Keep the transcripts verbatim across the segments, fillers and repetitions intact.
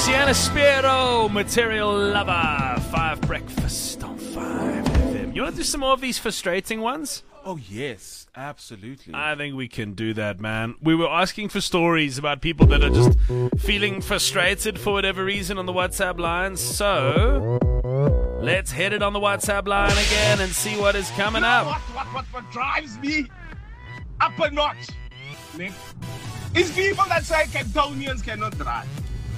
Sienna Spiro, Material Lover, Five Breakfast on five F M. You want to do some more of these frustrating ones? Oh, yes, absolutely. I think we can do that, man. We were asking for stories about people that are just feeling frustrated for whatever reason on the WhatsApp line. So, let's hit it on the WhatsApp line again and see what is coming You know up. What, what, what, what drives me up a notch, Nick, is people that say Cantonians cannot drive.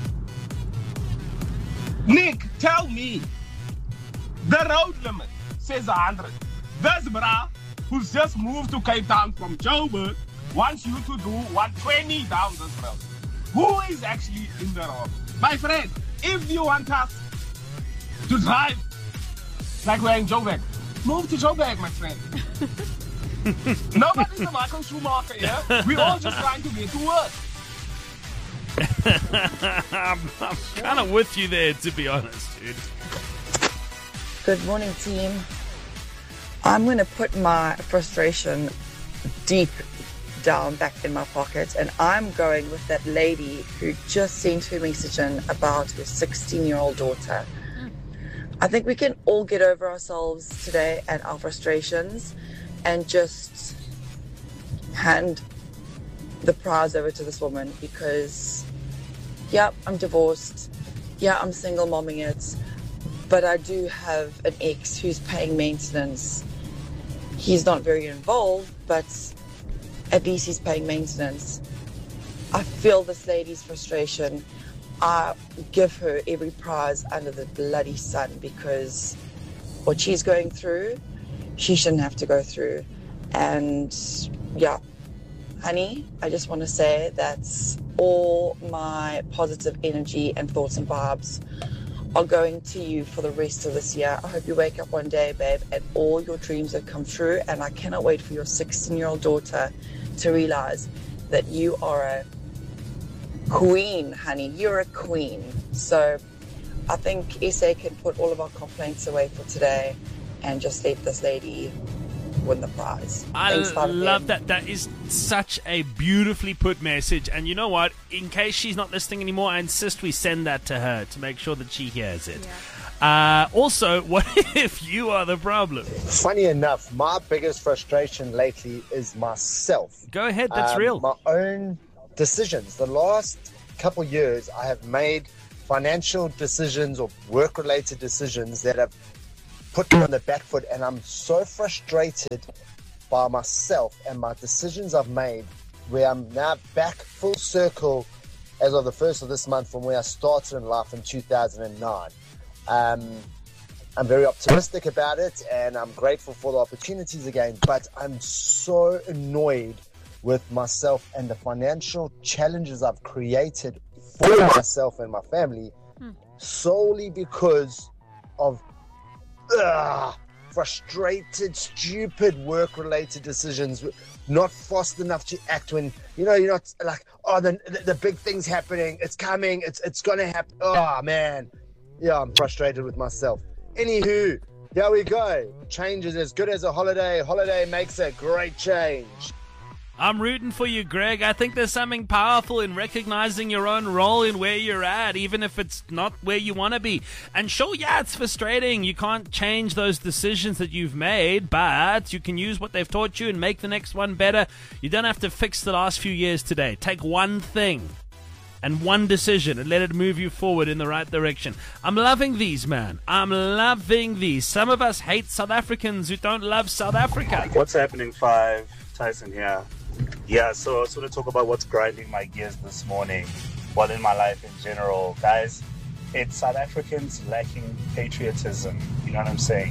Nick, tell me, the road limit says one hundred. This brah, who's just moved to Cape Town from Joburg, wants you to do one twenty down this road. Who is actually in the road? My friend, if you want us to drive like we're in Joburg, move to Joburg, my friend. Nobody's a Michael Schumacher here. We're all just trying to get to work. I'm, I'm kind of with you there, to be honest, dude. Good morning, team. I'm going to put my frustration deep down back in my pocket, and I'm going with that lady who just sent her message in about her sixteen-year-old daughter. I think we can all get over ourselves today and our frustrations and just hand the prize over to this woman because, yeah, I'm divorced. Yeah, I'm single momming it. But I do have an ex who's paying maintenance. He's not very involved, but at least he's paying maintenance. I feel this lady's frustration. I give her every prize under the bloody sun because what she's going through, she shouldn't have to go through. And yeah, honey, I just want to say that's all my positive energy and thoughts and vibes are going to you for the rest of this year. I hope you wake up one day, babe, and all your dreams have come true. And I cannot wait for your sixteen-year-old daughter to realize that you are a queen, honey. You're a queen. So I think S A can put all of our complaints away for today and just let this lady win the prize. I Thanks, love that. That is such a beautifully put message. And you know what? In case she's not listening anymore, I insist we send that to her to make sure that she hears it. Yeah. Uh, also, what if you are the problem? Funny enough, my biggest frustration lately is myself. Go ahead, that's um, real. My own decisions. The last couple years, I have made financial decisions or work-related decisions that have put me on the back foot, and I'm so frustrated by myself and my decisions I've made where I'm now back full circle as of the first of this month from where I started in life in two thousand nine. Um, I'm very optimistic about it and I'm grateful for the opportunities again, but I'm so annoyed with myself and the financial challenges I've created for myself and my family hmm. solely because of Ugh, frustrated, stupid work-related decisions, not fast enough to act when, you know, you're not like, oh, the, the, the big thing's happening, it's coming, it's it's going to happen. Oh, man. Yeah, I'm frustrated with myself. Anywho, here we go. Change is as good as a holiday. Holiday makes a great change. I'm rooting for you, Greg. I think there's something powerful in recognizing your own role in where you're at, even if it's not where you want to be. And sure, yeah, it's frustrating. You can't change those decisions that you've made, but you can use what they've taught you and make the next one better. You don't have to fix the last few years today. Take one thing and one decision and let it move you forward in the right direction. I'm loving these, man. I'm loving these. Some of us hate South Africans who don't love South Africa. What's happening, Five? Tyson here. Yeah, so I just want to talk about what's grinding my gears this morning, well, in my life in general. Guys, it's South Africans lacking patriotism. You know what I'm saying?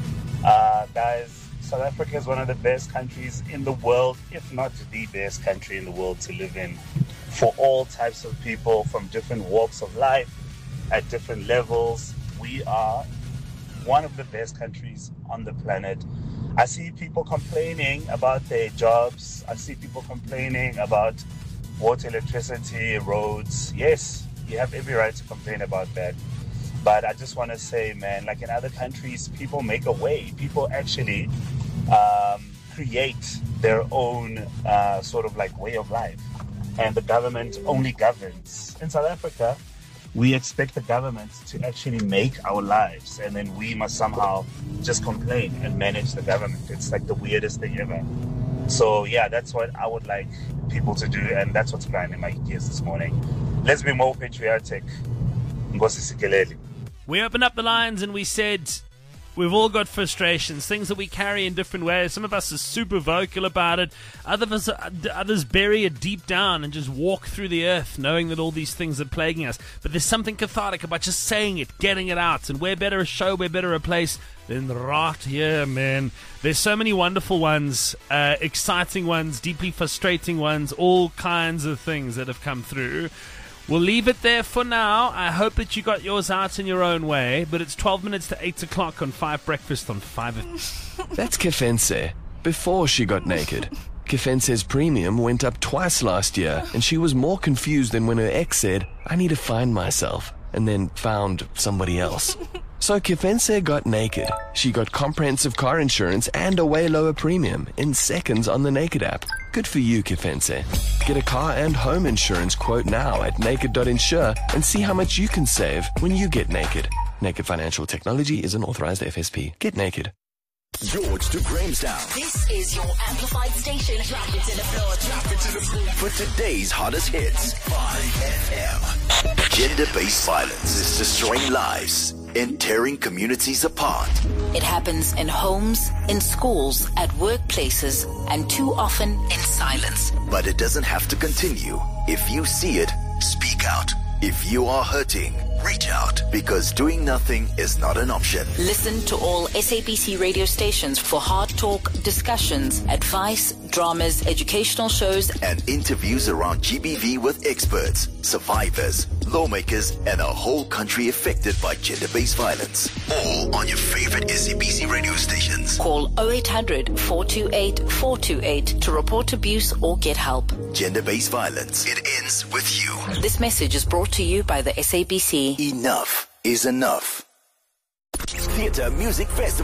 Uh, guys, South Africa is one of the best countries in the world, if not the best country in the world to live in, for all types of people from different walks of life, at different levels. We are one of the best countries on the planet. I see people complaining about their jobs. I see people complaining about water, electricity, roads. Yes, you have every right to complain about that. But I just want to say, man, like in other countries, people make a way. People actually um, create their own uh, sort of like way of life. And the government only governs. In South Africa, we expect the government to actually make our lives, and then we must somehow just complain and manage the government. It's like the weirdest thing ever. So yeah, that's what I would like people to do, and that's what's grinding my gears this morning. Let's be more patriotic. Ngosi Sikeleli. We opened up the lines and we said we've all got frustrations, things that we carry in different ways. Some of us are super vocal about it. Others, others bury it deep down and just walk through the earth knowing that all these things are plaguing us. But there's something cathartic about just saying it, getting it out. And we're better a show, we're better a place than right here, man. There's so many wonderful ones, uh, exciting ones, deeply frustrating ones, all kinds of things that have come through. We'll leave it there for now. I hope that you got yours out in your own way. But it's twelve minutes to eight o'clock on five Breakfast on five. That's Kefense, before she got naked. Kefense's premium went up twice last year, and she was more confused than when her ex said, I need to find myself, and then found somebody else. So Kefense got naked. She got comprehensive car insurance and a way lower premium in seconds on the Naked app. Good for you, Kefense. Get a car and home insurance quote now at naked dot insure and see how much you can save when you get naked. Naked Financial Technology is an authorized F S P. Get naked. George to Grahamstown. This is your amplified station. Drop it to the floor, drop it to the floor. For today's hottest hits, five F M. Gender-based violence is destroying lives and tearing communities apart. It happens in homes, in schools, at workplaces, and too often in silence. But it doesn't have to continue. If you see it, speak out. If you are hurting, reach out, because doing nothing is not an option. Listen to all S A B C radio stations for hard talk, discussions, advice, dramas, educational shows, and interviews around G B V with experts, survivors, lawmakers, and a whole country affected by gender-based violence. All on your favorite S A B C radio stations. Call oh eight hundred, four two eight, four two eight to report abuse or get help. Gender-based violence. It ends with you. This message is brought to you by the S A B C. Enough is enough. Theatre Music Festival.